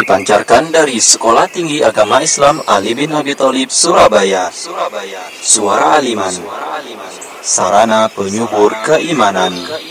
dipancarkan dari Sekolah Tinggi Agama Islam Ali bin Abi Thalib, Surabaya. Suara Aliman, sarana penyubur keimanan.